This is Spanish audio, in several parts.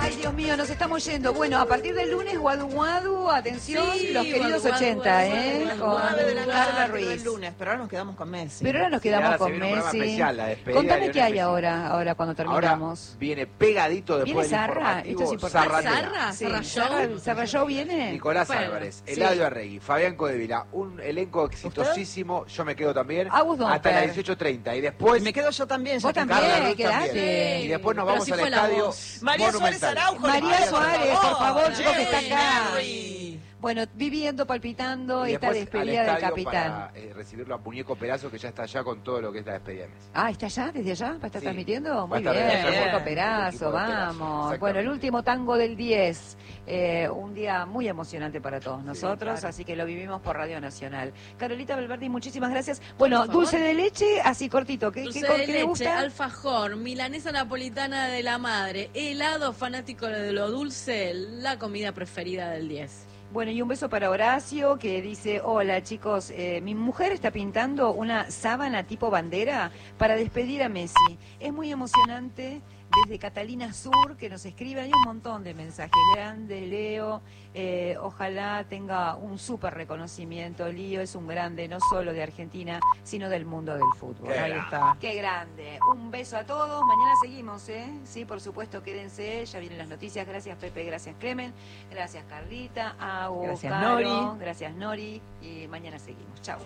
Ay, Dios mío, nos estamos yendo. Bueno, a partir del lunes, Guadu Guadu, atención, Sí, los queridos Guadu, 80, Guadu, con 9 de la Carla tarde Ruiz. el lunes, pero ahora nos quedamos con Messi. Pero ahora nos Sí, quedamos ahora se con viene un programa Messi. especial, la despedida Contame de qué hay Messi. ahora cuando terminamos. Ahora viene pegadito ¿Viene después del Zarra? informativo. Esto es importante. Zarratea. ¿Zarra? Sí, Show? Zarra Show viene. Nicolás Bueno, Álvarez, sí. Eladio Arregui, Fabián Codevila, un elenco exitosísimo. Yo me quedo también Agus Domper. hasta las 18:30 y después Me quedo yo también. Vos ya que también, Carla Ruiz quedate. también. y después nos Pero vamos si al fue la estadio voz. María Suárez Monumental. Araujo. María Suárez, por favor, chicos, que está acá. Henry. Bueno, viviendo, palpitando Y esta después despedida al del estadio capitán. para recibirlo a Muñeco Perazo, que ya está allá con todo lo que es la despedida de Messi. Ah, ¿está allá? ¿Desde allá? ¿Va a estar Sí. transmitiendo? Va a Muy estar bien, desde allá, Muñeco el equipo Perazo, de Perazo, vamos. exactamente. Bueno, el último tango del 10. Un día muy emocionante para todos nosotros, claro. así que lo vivimos por Radio Nacional. Carolita Belverdi, muchísimas gracias. Bueno, Por favor. dulce de leche, así cortito. ¿Qué Dulce le de leche, gusta? alfajor, milanesa napolitana de la madre, helado fanático de lo dulce, la comida preferida del 10. Bueno, y un beso para Horacio, que dice, hola chicos, mi mujer está pintando una sábana tipo bandera para despedir a Messi. Es muy emocionante. Desde Catalina Sur, que nos escribe, hay un montón de mensajes. Grande, Leo, ojalá tenga un súper reconocimiento. Lío es un grande, no solo de Argentina, sino del mundo del fútbol. Qué Ahí grande. está. Qué grande. Un beso a todos. Mañana seguimos, ¿eh? Sí, por supuesto, quédense. Ya vienen las noticias. Gracias, Pepe. Gracias, Clemen. Gracias, Carlita. Agu, Gracias, Caro. Nori. Gracias, Nori. Y mañana seguimos. Chau.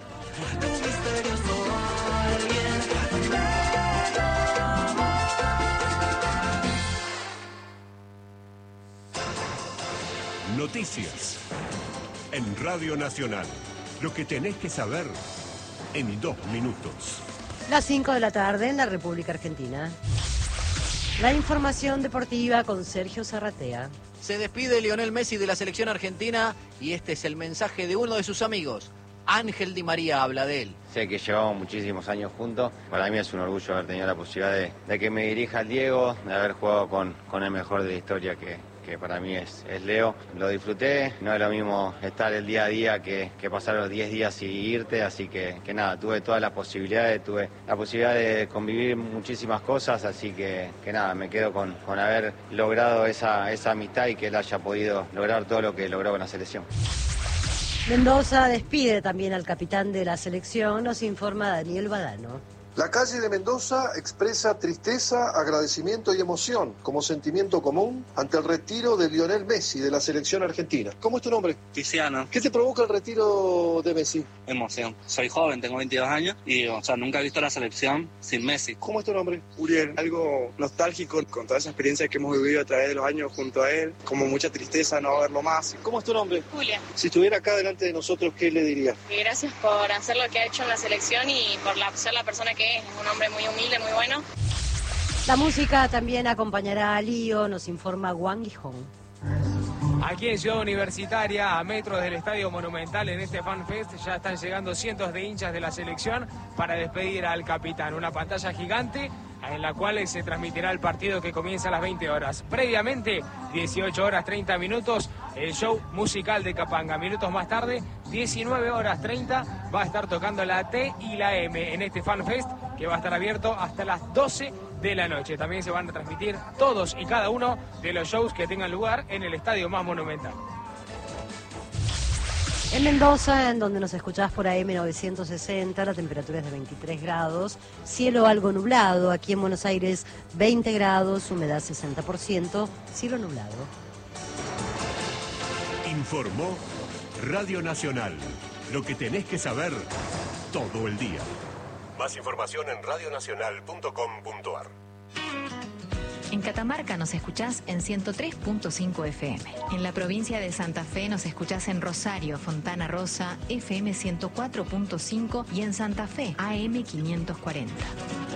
Noticias en Radio Nacional. Lo que tenés que saber en 2 minutos. Las 5 de la tarde en la República Argentina. La información deportiva con Sergio Zarratea. Se despide Lionel Messi de la selección argentina y este es el mensaje de uno de sus amigos. Ángel Di María habla de él. Sé que llevamos muchísimos años juntos. Para mí es un orgullo haber tenido la posibilidad de que me dirija el Diego, de haber jugado con el mejor de la historia que para mí es Leo. Lo disfruté, no es lo mismo estar el día a día que pasar los 10 días y irte, así que nada, tuve todas las posibilidades, tuve la posibilidad de convivir muchísimas cosas, así que nada, me quedo con haber logrado esa amistad y que él haya podido lograr todo lo que logró con la selección. Mendoza despide también al capitán de la selección, nos informa Daniel Badano. La calle de Mendoza expresa tristeza, agradecimiento y emoción como sentimiento común ante el retiro de Lionel Messi de la selección argentina. ¿Cómo es tu nombre? Tiziano. ¿Qué te provoca el retiro de Messi? Emoción. Soy joven, tengo 22 años y, nunca he visto la selección sin Messi. ¿Cómo es tu nombre? Uriel, algo nostálgico con toda esa experiencia que hemos vivido a través de los años junto a él, como mucha tristeza no verlo más. ¿Cómo es tu nombre? Julia, Si estuviera acá delante de nosotros, ¿qué le dirías? gracias por hacer lo que ha hecho en la selección y por ser la persona que es un hombre muy humilde, muy bueno. La música también acompañará a Lío, nos informa Wang Guijón. Aquí en Ciudad Universitaria, a metros del Estadio Monumental, en este Fan Fest, ya están llegando cientos de hinchas de la selección para despedir al capitán. Una pantalla gigante en la cual se transmitirá el partido que comienza a las 20 horas. Previamente, 18 horas 30 minutos, el show musical de Capanga. Minutos más tarde, 19 horas 30, va a estar tocando la T y la M en este Fan Fest, que va a estar abierto hasta las 12 de la noche. También se van a transmitir todos y cada uno de los shows que tengan lugar en el estadio más monumental. En Mendoza, en donde nos escuchás por AM 960, la temperatura es de 23 grados, cielo algo nublado, aquí en Buenos Aires 20 grados, humedad 60%, cielo nublado. Informó Radio Nacional. Lo que tenés que saber todo el día. Más información en radionacional.com.ar. En Catamarca nos escuchás en 103.5 FM. En la provincia de Santa Fe nos escuchás en Rosario, Fontana Rosa, FM 104.5 y en Santa Fe, AM 540.